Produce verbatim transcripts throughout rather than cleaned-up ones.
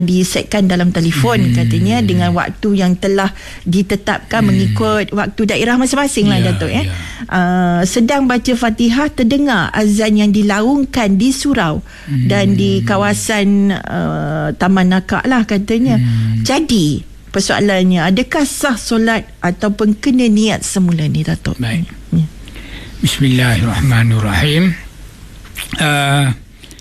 disetkan dalam telefon, hmm. katanya dengan waktu yang telah ditetapkan hmm. mengikut waktu daerah masing-masing lah, ya, Datuk ya. ya. Uh, sedang baca Fatihah, terdengar azan yang dilaungkan di surau hmm. dan di kawasan uh, Taman Nakak lah katanya. Hmm. Jadi persoalannya, adakah sah solat ataupun kena niat semula ni, Datuk? Baik. Ya. Bismillahirrahmanirrahim. Uh,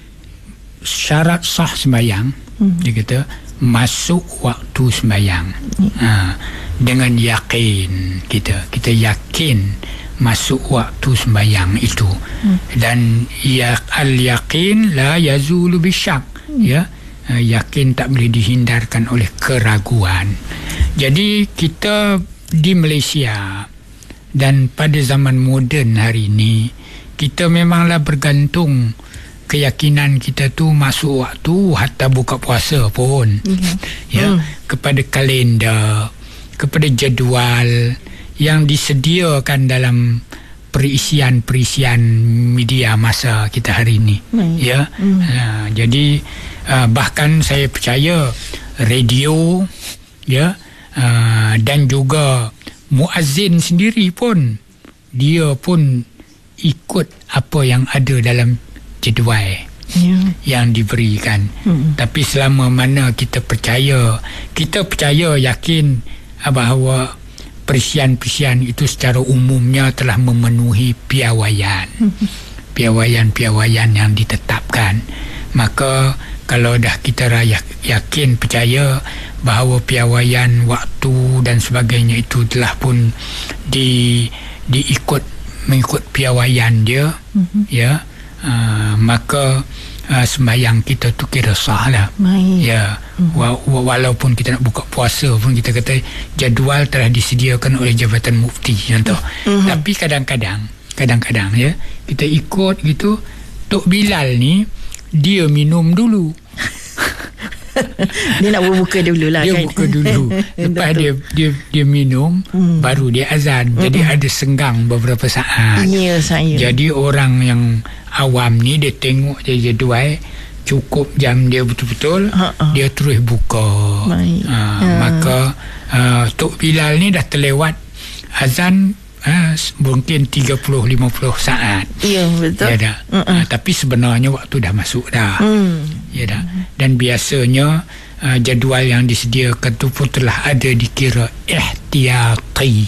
syarat sah sembahyang, Hmm. dia kata masuk waktu sembahyang, hmm. ha, dengan yakin kita kita yakin masuk waktu sembahyang itu, hmm. dan ya, al yakin la yazulu bisyak, hmm. ya, ha, yakin tak boleh dihindarkan oleh keraguan. Jadi kita di Malaysia dan pada zaman moden hari ini, kita memanglah bergantung keyakinan kita tu masuk waktu hatta buka puasa pun, mm-hmm. ya, mm. kepada kalender, kepada jadual yang disediakan dalam perisian-perisian media masa kita hari ini, mm. ya. Mm. Uh, jadi uh, bahkan saya percaya radio, ya, uh, dan juga muazzin sendiri pun, dia pun ikut apa yang ada dalam jadual ya. yang diberikan. Hmm. Tapi selama mana kita percaya, kita percaya yakin bahawa perisian-perisian itu secara umumnya telah memenuhi piawaian. Hmm. Piawaian-piawaian yang ditetapkan. Maka kalau dah kita yakin, percaya bahawa piawaian waktu dan sebagainya itu telah pun di diikut mengikut piawaian dia, hmm. ya, Uh, maka uh, sembahyang kita tu kira sah lah. Ya, mm-hmm. wa- walaupun kita nak buka puasa pun, kita kata jadual telah disediakan oleh Jabatan Mufti, contoh. Mm-hmm. Tapi kadang-kadang kadang-kadang ya, kita ikut gitu. Tok Bilal ni dia minum dulu. Dia nak berbuka dulu lah, dia kan? buka dulu. Lepas dia dia dia minum, hmm. baru dia azan. Hmm. Jadi ada senggang beberapa saat. Ya, saya. Jadi orang yang awam ni, dia tengok je jadual, cukup jam dia betul-betul, Ha-ha. dia terus buka. Ha, ya. Maka uh, Tok Bilal ni dah terlewat azan uh, mungkin tiga puluh lima puluh saat. Ya, betul. Ya dah. Uh, tapi sebenarnya waktu dah masuk dah. Hmm. Ya dah. Dan biasanya uh, jadual yang disediakan tu pun telah ada dikira ihtiyati.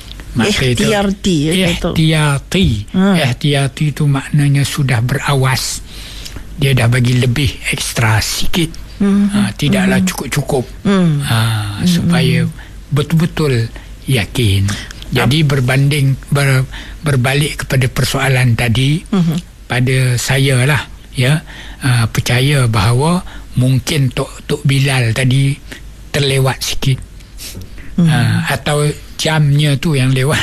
Ihtiyati, ya, ihtiyati. Hmm. Ihtiyati tu maknanya sudah berawas. Dia dah bagi lebih ekstra sikit. Hmm. Uh, tidaklah hmm. cukup-cukup. Hmm. Uh, supaya hmm. betul-betul yakin. Jadi berbanding ber, berbalik kepada persoalan tadi, uh-huh. pada saya lah, ya, uh, percaya bahawa mungkin Tok Tok Bilal tadi terlewat sikit, uh-huh. uh, atau jamnya tu yang lewat,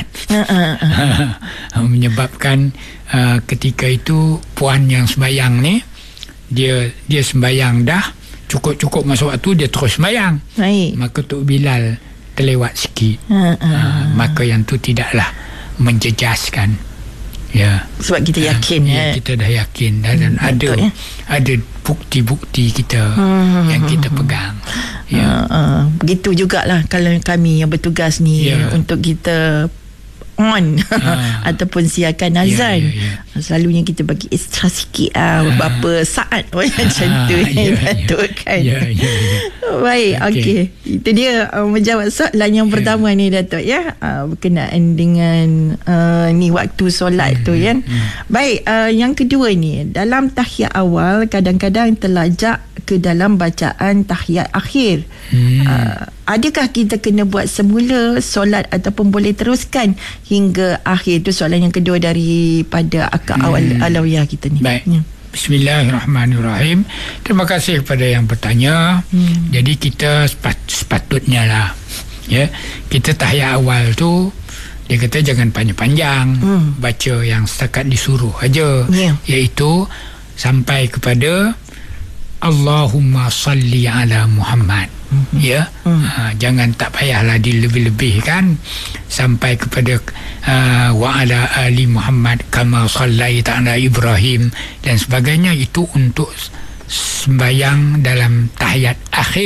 uh-huh. menyebabkan uh, ketika itu puan yang sembahyang ni, dia dia sembahyang dah cukup-cukup masuk waktu, dia terus sembahyang. Baik. Maka Tok Bilal terlewat sikit, ha, ha. Uh, maka yang tu tidaklah menjejaskan, ya, sebab kita yakin, uh, ya, ya kita dah yakin dan, dan hmm, ada betul, ya? Ada bukti-bukti kita hmm, yang kita pegang, ya. Uh, uh, begitu jugalah kalau kami yang bertugas ni, ya, untuk kita on uh, ataupun siarkan azan, ya, ya, ya. Selalunya kita bagi ekstra sikit ah, uh, berapa saat macam uh, tu, ya, Datuk, kan. Ya, ya, ya. Baik, okey. Okay. Itu dia uh, menjawab soalan yang pertama, ya, ni, Datuk, ya, uh, berkenaan dengan uh, ni waktu solat, hmm, tu, ya. Hmm. Baik, uh, yang kedua ni, dalam tahiyat awal kadang-kadang terlajak ke dalam bacaan tahiyat akhir. Hmm. Uh, adakah kita kena buat semula solat ataupun boleh teruskan hingga akhir? Itu soalan yang kedua daripada akak hmm. awal alawiyah kita ni. Baik. Ya. Bismillahirrahmanirrahim. Terima kasih kepada yang bertanya. Hmm. Jadi kita sepat, sepatutnya lah, ya, kita tahiyat awal tu dia kata jangan panjang-panjang, hmm. baca yang setakat disuruh aja, yeah. iaitu sampai kepada Allahumma salli ala Muhammad, mm-hmm. ya, mm. uh, jangan tak payahlah dilebih-lebihkan sampai kepada uh, wa ala ali Muhammad kama sallaita ala Ibrahim dan sebagainya. Itu untuk sembahyang dalam tahiyat akhir